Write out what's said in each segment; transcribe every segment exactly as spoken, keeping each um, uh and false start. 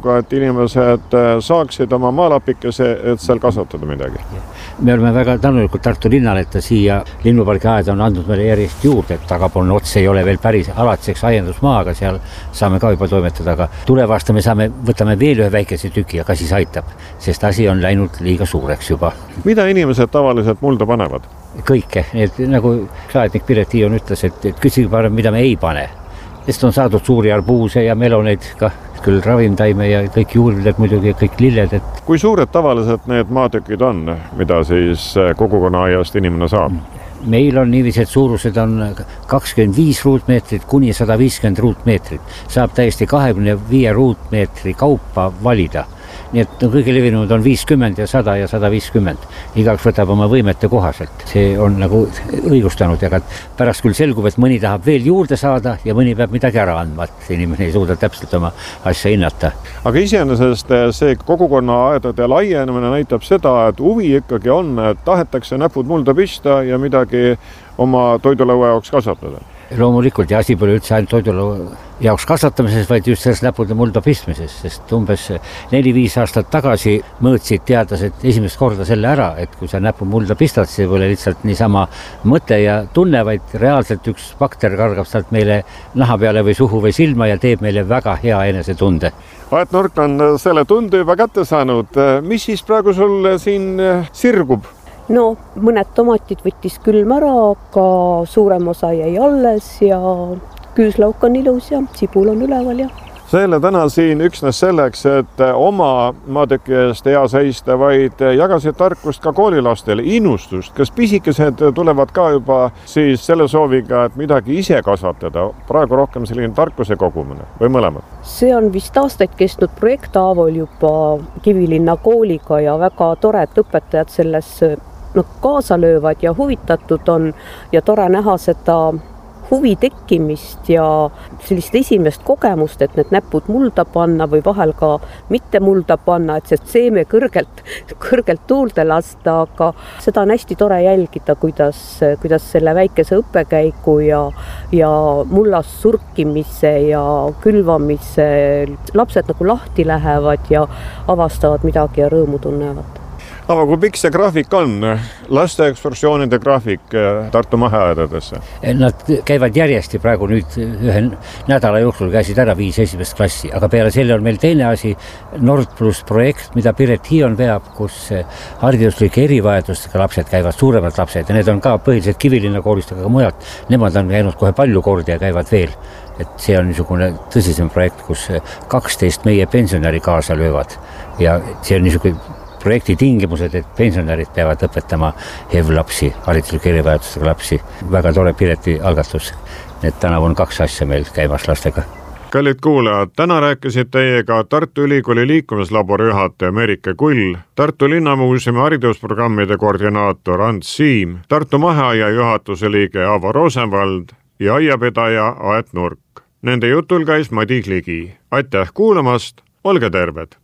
tänuga, et inimesed saaksid oma maalapikese, et seal kasvatada midagi. Me oleme väga tänulikud Tartu linnale, et ta siia linnupargi aed on andnud meile järjest juurde, et tagapoolne ots ei ole veel päris alatiseks aiendusmaa, aga seal saame ka juba toimetada, aga tuleva aasta me saame, võtame veel ühe väikese tüki, aga siis aitab, sest asi on läinud liiga suureks juba. Mida inimesed tavaliselt mulda panevad? Kõike, et nagu saadnik Piret Hiion ütles, et, et küsige parem, mida me ei pane. Sest on saadud suuri arbuuse ja meloneid, ka küll ravimtaime ja kõik juuriled muidugi, kõik lilled. Et... Kui suured tavaliselt need maatükid on, mida siis kogukonna aiast inimene saab? Meil on niiviisi, et suurused on kakskümmend viis ruutmeetrit kuni sada viiskümmend ruutmeetrit. Saab täiesti kahekümne viie ruutmeetri kaupa valida. Nii et kõige levinud on viiskümmend ja sada ja sada viiskümmend. Igaks võtab oma võimete kohaselt. See on nagu õigustanud, aga pärast küll selgub, et mõni tahab veel juurde saada ja mõni peab midagi ära andma, et inimene ei suuda täpselt oma asja hinnata. Aga iseenesest see kogukonna aedade laienemine näitab seda, et huvi ikkagi on, et tahetakse näpud mulda pista ja midagi oma toidulaua jaoks kasvatada. Loomulikult ja asi pole üldse ainult toidulaua jaoks kasvatamises, vaid just selles näpude mulda pistmises, sest umbes neli-viis aastat tagasi mõõtsid teadlased esimest korda selle ära, et kui sa näpu mulda pistad, see pole lihtsalt niisama mõte ja tunne, vaid reaalselt üks bakter kargab sealt meile naha peale või suhu või silma ja teeb meile väga hea enesetunde. Aet Nurk on selle tunde juba kätte saanud. Mis siis praegu sul siin sirgub? No, mõned tomatid võttis külm ära, aga suurem osa jäi alles ja küüslauk on ilus ja sibul on üleval ja. Sa ei ole täna siin üksnes selleks, et oma maatüki eest hea seista, vaid jagasid tarkust ka koolilastele, innustust. Kas pisikesed tulevad ka juba siis selle sooviga, et midagi ise kasvatada? Praegu rohkem selline tarkuse kogumine või mõlemad? See on vist aastaid kestnud projekt Aavol juba Kivilinna kooliga ja väga tore, et õpetajad selles no, kaasa löövad ja huvitatud on ja tore näha seda huvi tekkimist ja sellist esimest kogemust, et need näpud mulda panna või vahel ka mitte mulda panna, et see seeme kõrgelt, kõrgelt tuulde lasta, aga seda on hästi tore jälgida, kuidas, kuidas selle väikese õppekäigu ja, ja mullas surkimise ja külvamise lapsed nagu lahti lähevad ja avastavad midagi ja rõõmu tunnevad. Aga kui pikk see graafik on? Laste ekskursioonide graafik Tartu maheaedadesse? Nad käivad järjesti praegu nüüd ühe nädala jooksul käisid ära viis esimest klassi, aga peale selle on meil teine asi Nord Plus projekt, mida Piret Hiion veab, kus hariduslike erivajadustega lapsed käivad, suuremad lapsed ja need on ka põhiliselt Kivilinna koolist, aga ka mujalt. Nemad on käinud kohe palju kordi ja käivad veel. Et see on niisugune tõsisem projekt, kus kaksteist meie pensionäri kaasa löövad ja see on niisugune projekti tingimused, et pensionärid peavad õpetama H E V-lapsi, hariduslike erivajadustega lapsi. Väga tore Pireti algatus. Need tänav on kaks asja meil käimas lastega. Kallid kuulajad, täna rääkisid teiega Tartu Ülikooli liikumislabori juhataja Merike Kull, Tartu Linnamuuseumi haridusprogrammide koordinaator Ants Siim, Tartu maheaia juhatuse liige Avo Rosenvald ja aiapedaja Aet Nurk. Nende jutul käis Madis Ligi. Aitäh kuulamast, olge terved!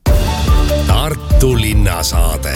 Tartu linnasaade.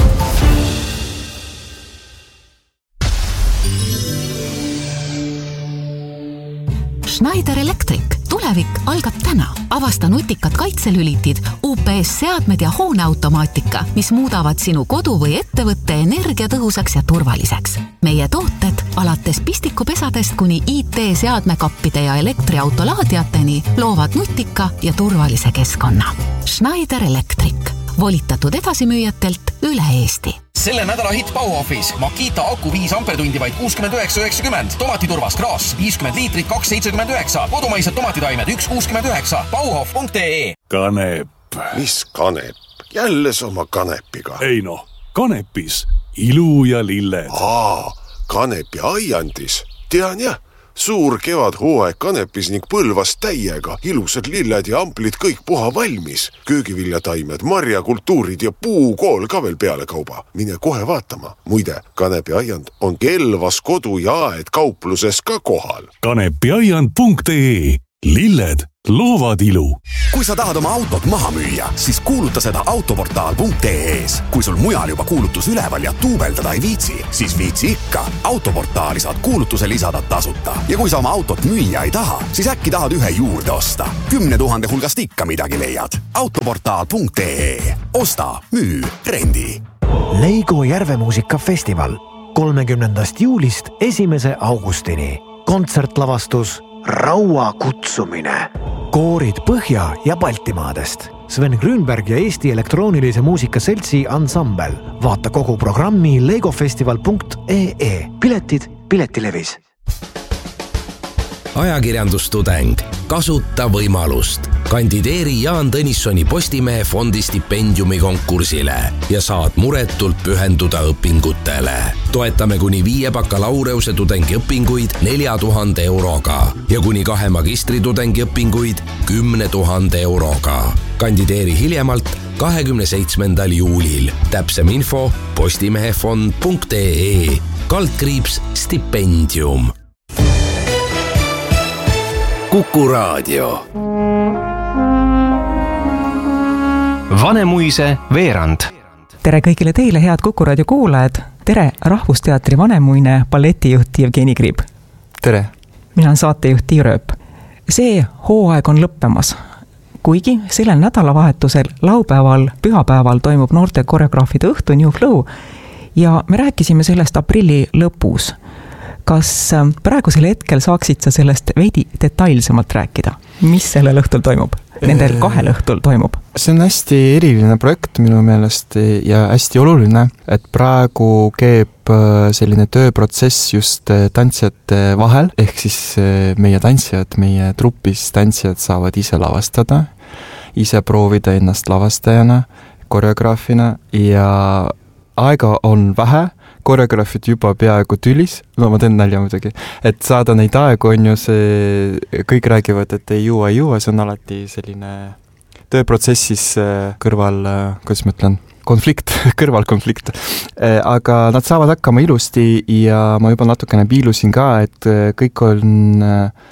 Schneider Electric. Tulevik algab täna. Avasta nutikad kaitselülitid, U P S-seadmed ja hooneautomaatika, mis muudavad sinu kodu või ettevõtte energiatõhusaks ja turvaliseks. Meie tooted alates pistikupesadest kuni I T-seadmekappide ja elektriautolaadiateni loovad nutika ja turvalise keskkonna. Schneider Electric. Volitatud edasimüüjatelt üle Eesti. Selle nädala hit Bauhofis Makita aku viis ampertundi vaid kuuskümmend üheksa üheksakümmend. Tomatiturvas kraas viiskümmend liitrit kaks seitsekümmend üheksa. Kodumaised tomatitaimed üks kuuskümmend üheksa. Bauhof punkt ee. Kanep. Mis kanep? Jälle sama kanepiga. Ei no, kanepis. Ilu ja lilled. Aa, kanepi aiandis. Tean jah. Suur kevad hooaeg kanepis ning põlvas täiega, ilusad lilled ja amplid kõik puha valmis. Köögiviljataimed, marjakultuurid ja puukool ka veel peale kauba. Mine kohe vaatama. Muide, kanepi aiand on Kelvas kodu ja aed kaupluses ka kohal. kanepiaiand punkt ee. Lilled loovad ilu. Kui sa tahad oma autot maha müüa, siis kuuluta seda autoportaal punkt ee-s. Kui sul mujal juba kuulutus üleval ja tuubeldada ei viitsi, siis viitsi ikka. Autoportaali saad kuulutuse lisada tasuta. Ja kui sa oma autot müüa ei taha, siis äkki tahad ühe juurde osta. Kümne tuhande hulgast ikka midagi leiad. autoportaal punkt ee. Osta, müü, rendi. Leigo Järvemuusikafestival kolmekümnendast juulist esimese augustini. Kontsertlavastus Raua kutsumine. Koorid Põhja- ja Baltimaadest. Sven Grünberg ja Eesti elektroonilise muusika seltsi ansambel. Vaata kogu programmi leigofestival punkt ee. Piletid Piletilevis. Ajakirjandustudeng. Kasuta võimalust. Kandideeri Jaan Tõnissoni Postimehe fondi stipendiumi konkursile ja saad muretult pühenduda õpingutele. Toetame kuni viie bakalaureuse tudengi õpinguid nelja tuhande euroga ja kuni kahe magistritudengi õpinguid kümne tuhande euroga. Kandideeri hiljemalt kahekümne seitsmendal juulil. Täpsem info postimehefond punkt ee. Kaldkriips stipendium. Kuku Raadio. Vanemuise veerand. Tere kõigile teile, head Kuku Raadio kuulajad. Tere Rahvusteatri Vanemuine balletijuht Jevgeni Grib. Tere. Mina on saatejuht Tiia Rööp. See hooaeg on lõppemas. Kuigi sellel nädalavahetusel, laupäeval, pühapäeval toimub noorte koreograafide õhtu New Flow ja me rääkisime sellest aprilli lõpus. Kas praegusel hetkel saaksid sa sellest veidi detailsemalt rääkida? Mis sellel õhtul toimub? Nendel kahel õhtul toimub? See on hästi eriline projekt minu meelest ja hästi oluline, et praegu keeb selline tööprotsess just tantsijate vahel, ehk siis meie tantsijad, meie trupis tantsijad saavad ise lavastada, ise proovida ennast lavastajana, koreograafina ja aega on vähe, koreograafid juba peaaegu tülis, no ma teen nalja muidugi, et saada neid aegu on ju see, kõik räägivad, et ei juua, ei juua, see on alati selline tööprotsessis kõrval, kuidas ma ütlen, konflikt, kõrvalkonflikt. Aga nad saavad hakkama ilusti ja ma juba natukene piilusin ka, et kõik on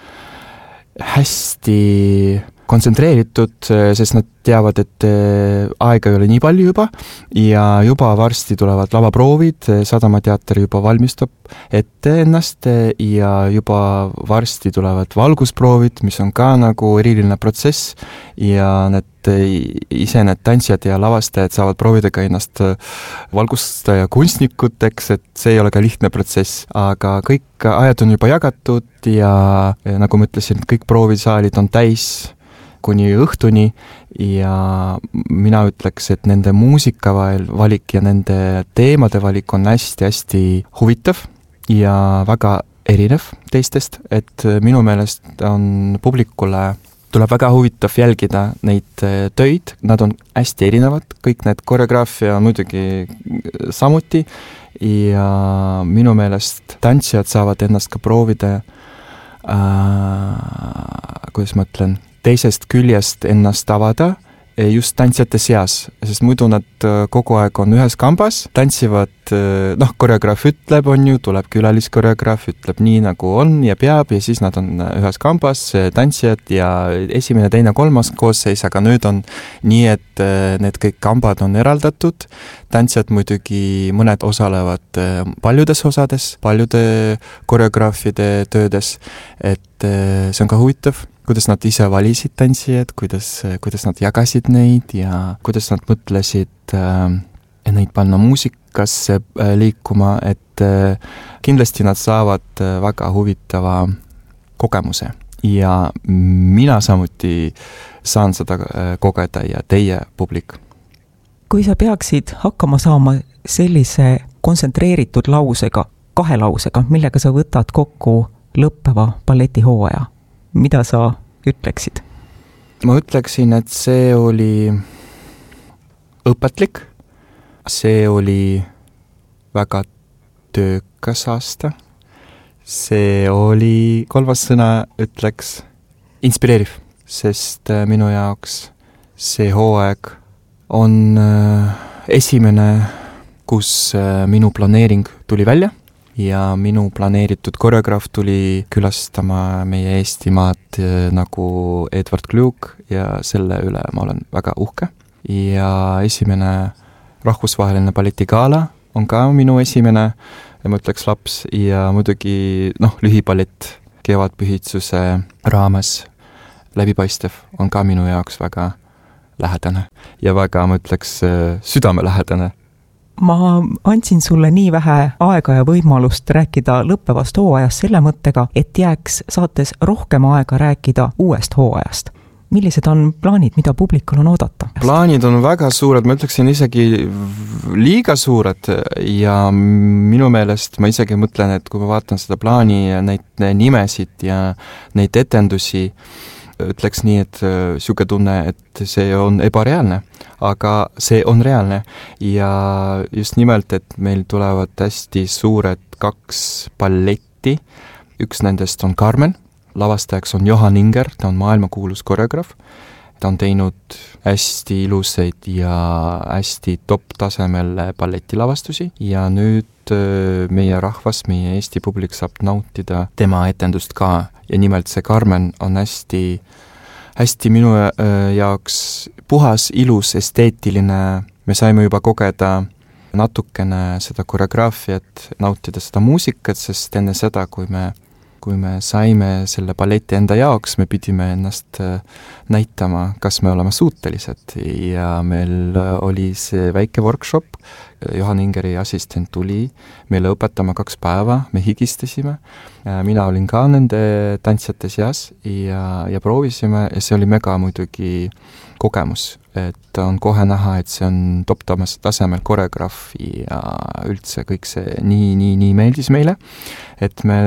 hästi kontsentreeritud, sest nad teavad, et aega ei ole nii palju juba ja juba varsti tulevad lavaproovid, Sadamateater juba valmistab ette ennast ja juba varsti tulevad valgusproovid, mis on ka nagu eriline protsess ja need ise need tantsijad ja lavastajad saavad proovida ka ennast valgustaja kunstnikuteks, et see ei ole ka lihtne protsess, aga kõik ajad on juba jagatud ja nagu ma ütlesin, kõik proovisaalid on täis kuni õhtuni ja mina ütleks, et nende muusika valik ja nende teemade valik on hästi-hästi huvitav ja väga erinev teistest, et minu meelest on publikule tuleb väga huvitav jälgida neid töid, nad on hästi erinevad, kõik need koreograafia on muidugi samuti ja minu meelest tantsijad saavad ennast ka proovida äh, kuidas ma ütlen, teisest küljest ennast avada just tantsijate seas, sest muidu nad kogu aeg on ühes kambas, tantsivad, noh, koreograaf ütleb, on ju, tuleb külaliskoreograaf, ütleb nii nagu on ja peab ja siis nad on ühes kambas, tantsijad ja esimene, teine, kolmas koosseis, aga nüüd on nii, et need kõik kambad on eraldatud, tantsijad muidugi mõned osalevad paljudes osades, paljude koreograafide töödes, et see on ka huvitav, kuidas nad ise valisid tantsijad, kuidas, kuidas nad jagasid neid ja kuidas nad mõtlesid äh, neid panna muusikasse äh, liikuma, et äh, kindlasti nad saavad äh, väga huvitava kogemuse ja mina samuti saan seda äh, kogeda ja teie publik. Kui sa peaksid hakkama saama sellise kontsentreeritud lausega, kahe lausega, millega sa võtad kokku lõppeva balletihooaja, mida sa ütleksid? Ma ütleksin, et see oli õpetlik, see oli väga töökas aasta, see oli, kolmas sõna ütleks, inspireeriv, sest minu jaoks see hooaeg on esimene, kus minu planeering tuli välja ja minu planeeritud koreograaf tuli külastama meie Eestimaad nagu Edward Klug ja selle üle ma olen väga uhke. Ja esimene rahvusvaheline balletigala on ka minu esimene, ma ütleks laps, ja muidugi noh, lühipallett kevadpühitsuse raames läbipaistev on ka minu jaoks väga lähedane ja väga, ma ütleks, südamelähedane. Ma andsin sulle nii vähe aega ja võimalust rääkida lõppevast hooajast selle mõttega, et jääks saates rohkem aega rääkida uuest hooajast. Millised on plaanid, mida publikul on oodata? Plaanid on väga suured, ma ütleksin isegi liiga suured ja minu meelest ma isegi mõtlen, et kui ma vaatan seda plaani ja neid nimesid ja neid etendusi, ütleks nii, et siuke tunne, et see on ebareaalne, aga see on reaalne ja just nimelt, et meil tulevad hästi suured kaks balletti, üks nendest on Carmen, lavastajaks on Johan Inger, ta on maailmakuulus koreograaf, ta on teinud hästi ilusaid ja hästi top-tasemel balletilavastusi ja nüüd meie rahvas, meie Eesti publik saab nautida tema etendust ka ja nimelt see Carmen on hästi, hästi minu jaoks puhas, ilus, esteetiline, me saime juba kogeda natukene seda koreograafiat, nautida seda muusikat, sest enne seda, kui me kui me saime selle balleti enda jaoks, me pidime ennast näitama, kas me oleme suutelised ja meil oli see väike workshop, Johan Ingeri assistent tuli meile õpetama kaks päeva, me higistasime, mina olin ka nende tantsijate seas ja, ja proovisime ja see oli mega muidugi kogemus, et on kohe näha, et see on top-tasemel koreograaf ja üldse kõik see nii, nii, nii meeldis meile, et me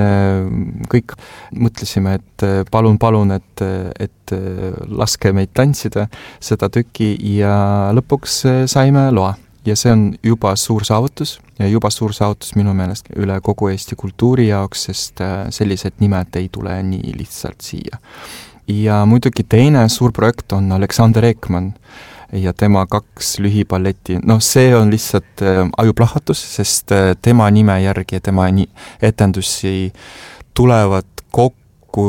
kõik mõtlesime, et palun, palun, et, et laske meid tantsida seda tükki ja lõpuks saime loa. Ja see on juba suur saavutus ja juba suur saavutus minu meelest üle kogu Eesti kultuuri jaoks, sest sellised nimed ei tule nii lihtsalt siia. Ja muidugi teine suur projekt on Alexander Ekman ja tema kaks lühipalleti. No see on lihtsalt ajuplahvatus, sest tema nime järgi ja tema etendusi tulevad kokku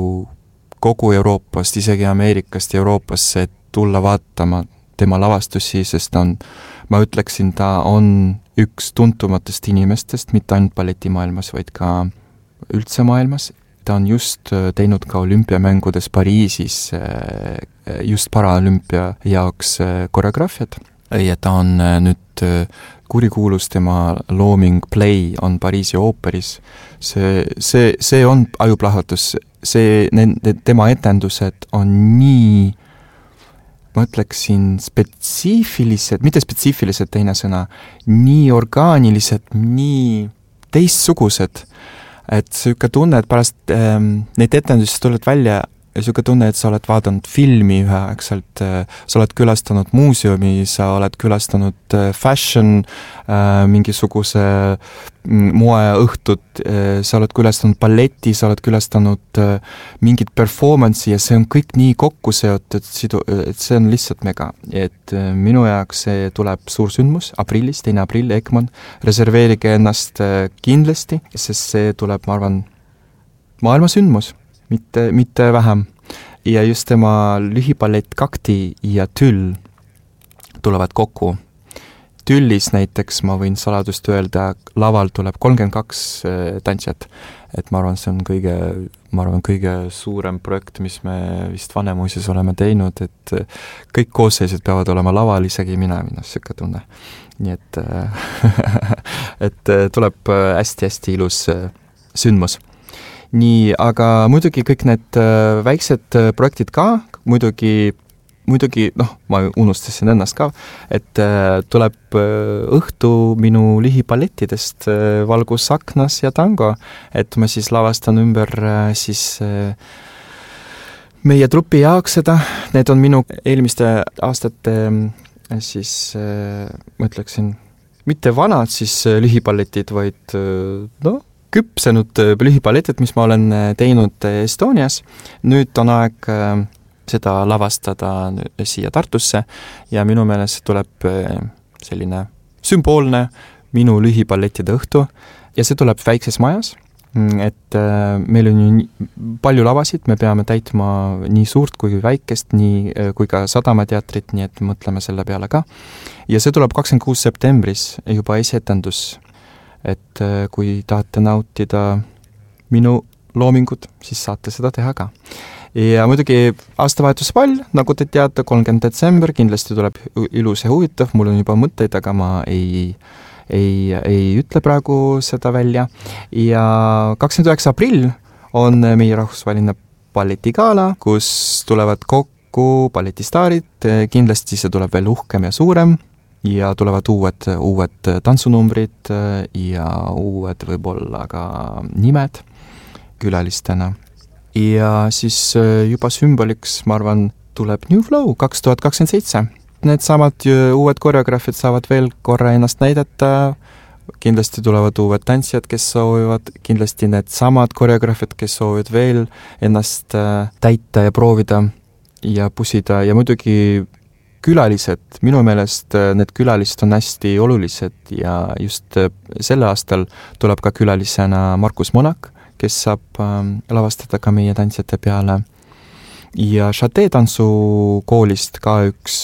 kogu Euroopast, isegi Ameerikast ja Euroopasse, et tulla vaatama tema lavastusi, sest on, ma ütleksin, ta on üks tuntumatest inimestest, mitte ainult balletimaailmas, vaid ka üldse maailmas. Ta on just teinud ka olümpiamängudes Pariisis just paraolümpia jaoks koreograafiat ja ta on nüüd kurikuulus, tema looming Play on Pariisi ooperis. See, see, see on ajuplahvatus, see, nende, tema etendused on nii, ma ütleksin, spetsiifilised, mitte spetsiifilised teine sõna, nii orgaanilised, nii teistsugused, et siuke tunne, et pärast ähm, neid etendusest tuled välja ja siuke tunne, et sa oled vaadanud filmi üheaegselt, äh, sa oled külastanud muuseumi, sa oled külastanud äh, fashion, äh, mingisuguse mm, moeõhtut, äh, sa oled külastanud balleti, sa oled külastanud äh, mingit performance'i ja see on kõik nii kokku seotud, et see on lihtsalt mega. Et äh, minu jaoks see tuleb suur sündmus, aprillis, teine aprill, Ekman, reserveerige ennast äh, kindlasti, sest see tuleb, ma arvan, maailmasündmus. Mitte, mitte vähem. Ja just tema lühipallett Kakti ja Tüll tulevad kokku. Tüllis näiteks ma võin saladust öelda, laval tuleb kolmkümmend kaks tantsijat. Et ma arvan, see on kõige, ma arvan, kõige suurem projekt, mis me vist Vanemuises oleme teinud, et kõik koosseisud peavad olema laval, isegi mina minna siuke tunne. Nii et, et tuleb hästi-hästi ilus sündmus. Nii, aga muidugi kõik need äh, väiksed äh, projektid ka, muidugi, muidugi, noh, ma unustasin ennast ka, et äh, tuleb äh, õhtu minu lühipallettidest äh, Valgus Aknas ja tango, et ma siis lavastan ümber äh, siis äh, meie trupi jaoks seda, need on minu eelmiste aastate äh, siis, äh, ma ütleksin, mitte vanad siis äh, lühipalletid, vaid äh, noh, küpsenud lühipalletit, mis ma olen teinud Estonias. Nüüd on aeg seda lavastada siia Tartusse ja minu meelest tuleb selline sümboolne, minu lühipallettide õhtu ja see tuleb väikses majas, et meil on ju palju lavasid, me peame täitma nii suurt kui väikest, nii kui ka sadamateatrit, nii et mõtleme selle peale ka. Ja see tuleb kakskümmend kuus septembris juba esietendus, et kui tahate nautida minu loomingut, siis saate seda teha ka. Ja muidugi aastavahetuse pall, nagu te teate, kolmkümmend detsember, kindlasti tuleb ilus ja huvitav, mul on juba mõtteid, aga ma ei... Ei, ei ütle praegu seda välja ja kakskümmend üheksa aprill on meie rahvusvaheline balletigala, kus tulevad kokku balletistaarid, kindlasti see tuleb veel uhkem ja suurem ja tulevad uued, uued tantsunumbrid ja uued võib-olla ka nimed külalistena ja siis juba sümboliks, ma arvan, tuleb New Flow kaks tuhat kakskümmend seitse. Need samad uued koreograafid saavad veel korra ennast näidata, kindlasti tulevad uued tantsijad, kes soovivad, kindlasti need samad koreograafid, kes soovivad veel ennast täita ja proovida ja pusida ja muidugi külalised, minu meelest need külalised on hästi olulised ja just selle aastal tuleb ka külalisena Markus Monak, kes saab lavastada ka meie tantsijate peale. Ja Chate tantsukoolist ka üks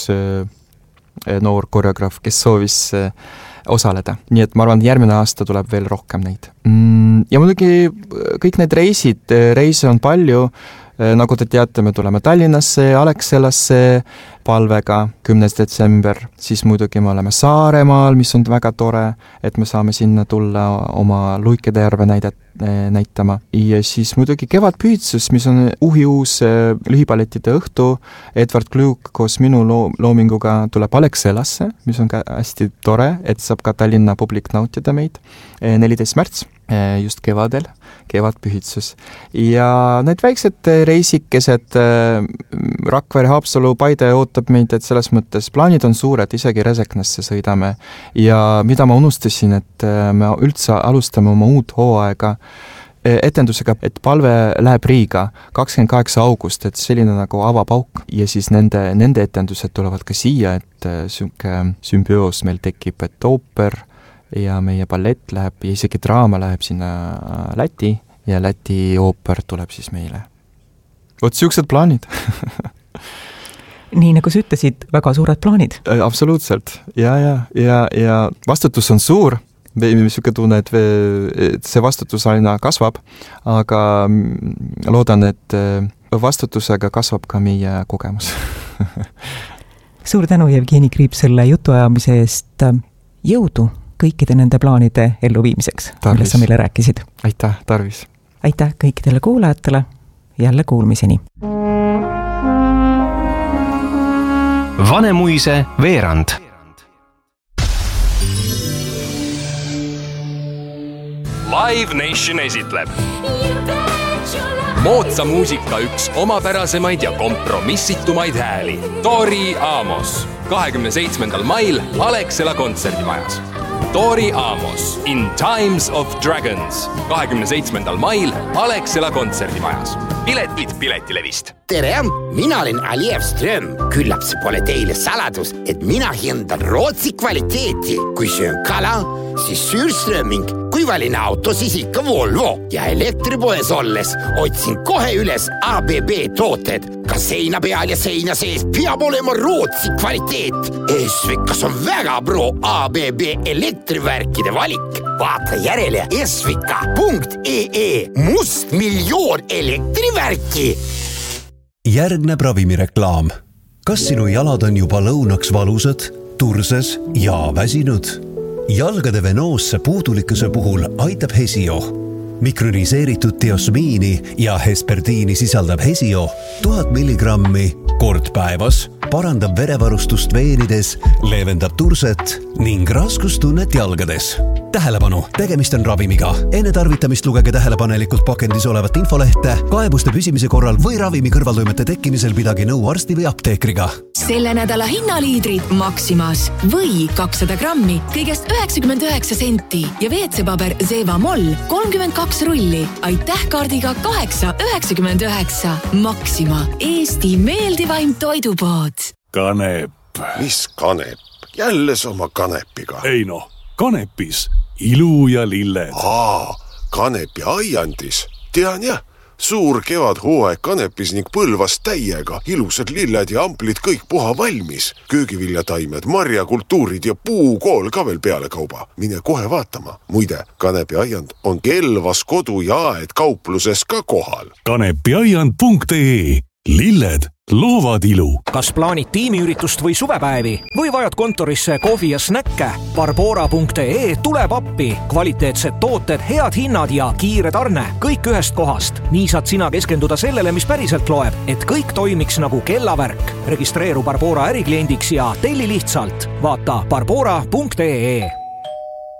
noor koreograaf, kes soovis osaleda. Nii et ma arvan, järgmine aasta tuleb veel rohkem neid. Ja muidugi kõik need reisid, reise on palju, nagu te teate, me tuleme Tallinnasse, Alexelasse palvega kümnes detsember, siis muidugi me oleme Saaremaal, mis on väga tore, et me saame sinna tulla oma Luikede järve näidet, näitama. Ja siis muidugi Kevadpühitsus, mis on uhi uus lühipallettide õhtu, Edward Klug koos minu loo- loominguga tuleb Alexelasse, mis on ka hästi tore, et saab ka Tallinna publik nautida meid. neliteist märts, just kevadel, Kevadpühitsus. Ja need väiksed reisikesed, Rakvere, Haapsalu, Paide ootab meid, et selles mõttes plaanid on suured, isegi Reseknasse sõidame. Ja mida ma unustasin, et me üldse alustame oma uut hooaega etendusega, et palve läheb Riiga kakskümmend kaheksa august, et selline nagu avapauk ja siis nende, nende etendused tulevad ka siia, et süke sümbioos meil tekib, et ooper ja meie ballett läheb ja isegi draama läheb sinna Läti ja Läti ooper tuleb siis meile. Vot siuksed plaanid. Nii nagu sa ütlesid, väga suured plaanid. Absoluutselt, ja, ja, ja, ja vastutus on suur, süke tunne, et see vastutus aina kasvab, aga loodan, et vastutusega kasvab ka meie kogemus. Suur tänu, Jevgeni Kriip, selle jutuajamise eest. Jõudu kõikide nende plaanide elluviimiseks, millest sa meile rääkisid. Aitäh, tarvis. Aitäh kõikidele kuulajatele, jälle kuulmiseni. Vanemuise veerand. Live Nation esitleb moodsa muusika üks omapärasemaid ja kompromissitumaid hääli. Tori Amos kahekümne seitsmendal mail Alexela kontserdimajas. Tori Amos in Times of Dragons kahekümne seitsmendal mail Alexela kontserdimajas. Piletid Piletilevist. Tere, mina olen Aliev Ström. Küllap see pole teile saladus, et mina hindan Rootsi kvaliteeti. Kui söön kala, siis Sürströming. Kui valin auto, siis ikka Volvo. Ja elektripoes olles otsin kohe üles A B B tooted. Ka seina peal ja seina sees peab olema Rootsi kvaliteet. Esvikas on väga pro A B B elektrivärkide valik. Vaata järele esvika punkt ee ee. Must miljoon elektrivärki. Järgneb ravimireklaam. Kas sinu jalad on juba lõunaks valusad, turses ja väsinud? Jalgade venoosse puudulikkuse puhul aitab Hesio. Mikroniseeritud diosmiini ja hesperdiini sisaldab Hesio tuhat milligrammi kord päevas, parandab verevarustust veenides, leevendab turset ning raskustunnet jalgades. Tähelepanu, tegemist on ravimiga. Enne tarvitamist lugege tähelepanelikult pakendis olevat infolehte, kaebuste püsimise korral või ravimi kõrvaltoimete tekkimisel pidage nõu arsti või apteekriga. Selle nädala hinnaliidrid Maximas või kakssada grammi kõigest üheksakümmend üheksa senti ja veetsepaber Zeva Moll kolmkümmend kaks rulli. Aitäh kaardiga kaheksa üheksakümmend üheksa. Maxima, Eesti meeldivaim toidupood. Kanep. Mis kanep? Jälle sama kanepiga. Ei no. Kanepis ilu ja lilled. Aa, Kanepi aiandis. Tean jah, suur kevadhooaeg Kanepis ning Põlvas täiega. Ilusad lilled ja amplid kõik puha valmis. Köögiviljataimed, marjakultuurid ja puukool ka veel peale kauba. Mine kohe vaatama. Muide, Kanepi aiand on Kelvas kodu ja aed kaupluses ka kohal. kanepiaiand punkt ee. Lilled loovad ilu. Kas plaanid tiimiüritust või suvepäevi või vajad kontorisse kohvi ja snäkke? Barbora punkt ee tuleb appi. Kvaliteetsed tooted, head hinnad ja kiire tarne. Kõik ühest kohast. Nii saad sina keskenduda sellele, mis päriselt loeb, et kõik toimiks nagu kellavärk. Registreeru Barbora ärikliendiks ja telli lihtsalt. Vaata barbora punkt ee.